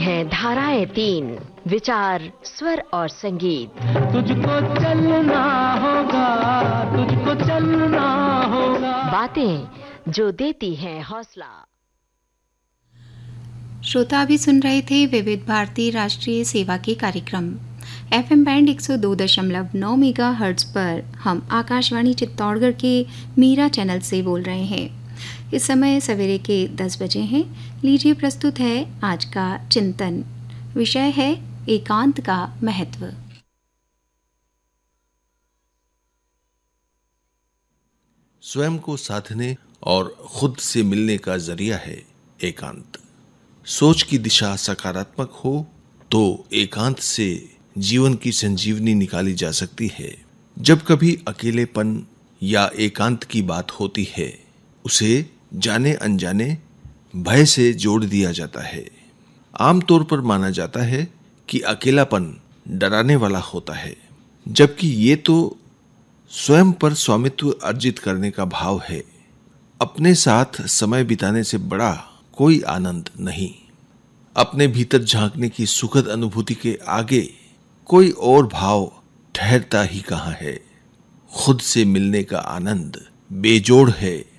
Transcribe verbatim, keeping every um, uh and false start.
हैं धाराएं तीन, विचार, स्वर और संगीत। तुझको चलना होगा, तुझको चलना होगा। बातें जो देती हैं हौसला। श्रोता अभी सुन रहे थे विविध भारती राष्ट्रीय सेवा के कार्यक्रम एफएम बैंड एक सौ दो दशमलव नौ मेगा हर्ट्ज पर। हम आकाशवाणी चित्तौड़गढ़ के मीरा चैनल से बोल रहे हैं। इस समय सवेरे के दस बजे हैं। लीजिए प्रस्तुत है आज का चिंतन। विषय है एकांत का महत्व। स्वयं को साधने और खुद से मिलने का जरिया है एकांत। सोच की दिशा सकारात्मक हो तो एकांत से जीवन की संजीवनी निकाली जा सकती है। जब कभी अकेलेपन या एकांत की बात होती है, उसे जाने अनजाने भय से जोड़ दिया जाता है। आमतौर पर माना जाता है कि अकेलापन डराने वाला होता है, जबकि ये तो स्वयं पर स्वामित्व अर्जित करने का भाव है। अपने साथ समय बिताने से बड़ा कोई आनंद नहीं। अपने भीतर झांकने की सुखद अनुभूति के आगे कोई और भाव ठहरता ही कहाँ है। खुद से मिलने का आनंद बेजोड़ है।